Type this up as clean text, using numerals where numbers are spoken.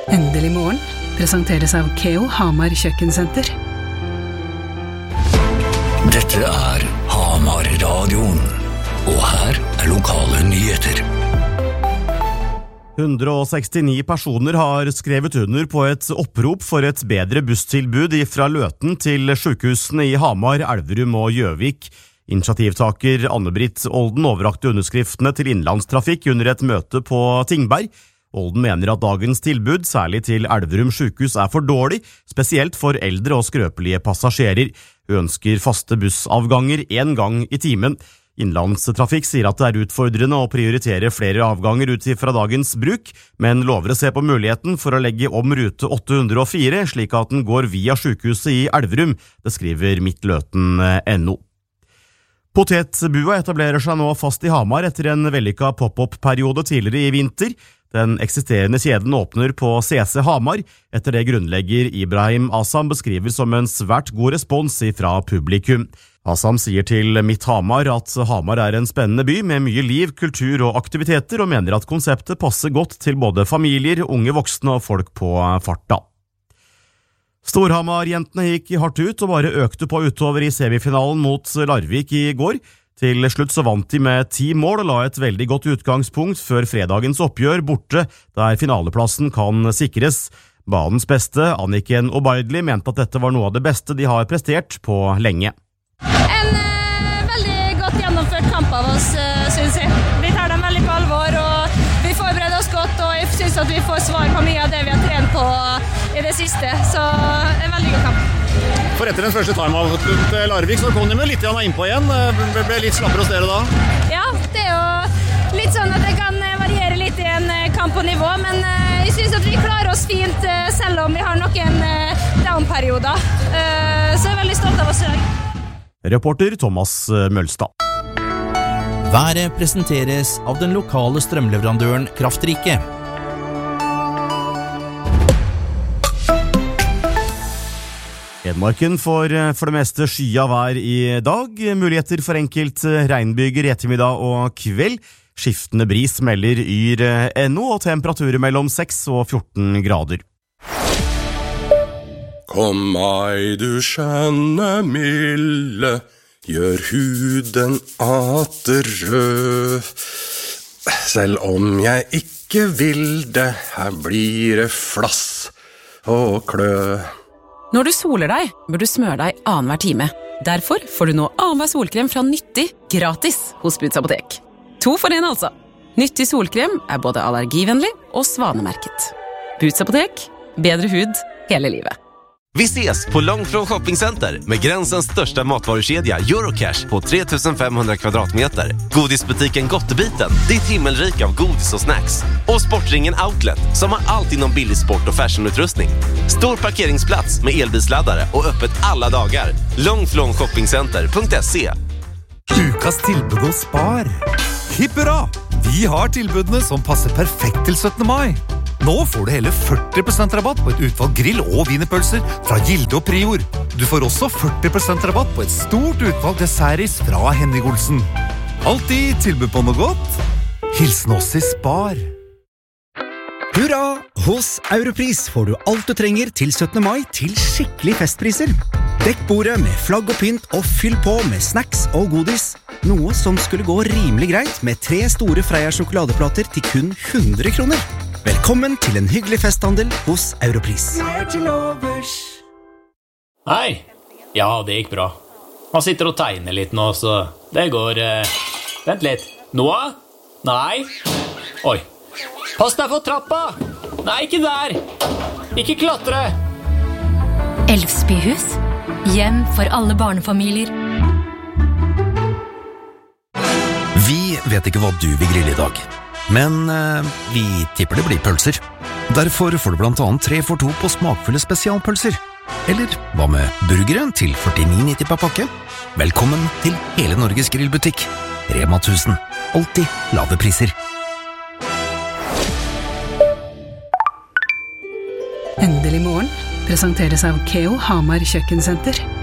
Endelig morgen presenteres av Keo Hamar Kjøkkensenter. Dette Hamar-radioen, og her lokale nyheter. 169 personer har skrevet under på et opprop for et bedre busstilbud fra Løten til sykehusene i Hamar, Elverum og Gjøvik. Initiativtaker Anne-Britt Olden overrakte underskriftene til innlandstrafikk under et møte på Tingberg. Olden mener at dagens tilbud, særlig til Elverum sykehus, for dårlig, spesielt for eldre og skrøpelige passasjerer. Hun ønsker faste bussavganger 1 gang i timen. Innlandstrafikk sier at det utfordrende å prioritere flere avganger ut fra dagens bruk, men lover å se på muligheten for å legge om rute 804, slik at den går via sykehuset i Elverum, det skriver Midtløten.no. Potetbua etablerer seg nå fast i Hamar etter en vellykket pop-up-periode tidligere i vinter. Den eksisterende kjeden åpner på CC Hamar, etter det grunnlegger Ibrahim Asam beskriver som en svært god respons fra publikum. Asam sier til Mitt Hamar at Hamar en spennende by med mye liv, kultur og aktiviteter, og mener at konseptet passer godt til både familier, unge voksne og folk på farta. Storhamar-jentene gikk hardt ut og bare økte på utover i semifinalen mot Larvik i går. Til slutt så vant de med 10 mål og la et veldig godt utgangspunkt før fredagens oppgjør borte, der finaleplassen kan sikres. Banens beste, Anniken Obaidli, mente at dette var noe av det beste de har prestert på lenge. En veldig godt gjennomført kamp av oss, synes jeg. Vi tar dem veldig på alvor, og vi forbereder oss godt, og jeg synes at vi får svar på mye av det vi har trent på i det siste. Så en veldig god kamp. For etter den første timeout til Larvik, så kom de litt innpå igjen. Det ble litt slappere hos dere da? Ja, det jo litt sånn at det kan variere litt i en kamp på nivå, men jeg synes at vi klarer oss fint selv om vi har noen down-perioder. Så jeg veldig stolt av oss i dag. Reporter Thomas Mølstad. Været presenteres av den lokale strømleverandøren Kraftrike. Hedmarken får for det meste skya vær i dag. Muligheter for enkelt regnbyger i ettermiddag og kveld. Skiftende bris melder Yr.no og temperaturer mellom 6 og 14 grader. Kom meg du skjønne milde, gjør huden atter rød. Selv om jeg ikke vil det, her blir det flass og klø. Når du soler deg, bør du smøre deg annenhver time. Derfor får du nå annenhver solkrem fra Nyttig gratis hos Boots Apotek. 2 for 1 altså. Nyttig solkrem både allergivennlig og svanemerket. Boots Apotek, bedre hud hele livet. Vi ses på Långflon Shoppingcenter med gränsens största matvarukedja Eurocash på 3500 kvadratmeter. Godisbutiken Gottebiten, ditt himmelrik av godis och snacks. Och Sportringen Outlet som har allt inom billig sport och fashionutrustning. Stor parkeringsplats med elbilsladdare och öppet alla dagar. Långflonshoppingcenter.se. Ukas tilbud hos Spar. Hipp hurra! Vi har tilbudene som passer perfekt til 17. mai. Nå får du hele 40% rabatt på et utvalg grill- og wienerpølser fra Gilde og Prior. Du får også 40% rabatt på et stort utvalg dessertis fra Henning Olsen. Alltid tilbud på noe godt. Hilsen oss i Spar. Hurra! Hos Europris får du alt du trenger til 17. mai til skikkelig festpriser. Dekk bordet med flagg og pynt og fyll på med snacks og godis. Noe som skulle gå rimelig greit med 3 store Freia sjokoladeplater til kun 100 kroner. Velkommen til en hyggelig festhandel hos Europris. Hei. Ja, det gikk bra. Han sitter og tegner litt nå, så det går... Vent litt. Noah? Nei. Oi. Pass deg for trappa! Nei, ikke der! Ikke klatre! Elvsbyhus. Hjem for alle barnefamilier. Vi vet ikke hva du vil grille i dag. Men vi tipper det blir pølser. Derfor får du blant annet 3 for 2 på smakfulle spesialpølser. Eller hva med burgere til 49,90 per pakke? Velkommen til hele Norges grillbutikk. Rema 1000. Alltid lave priser. Endelig morgen presenteres av Keo Hamar Kjøkkensenter.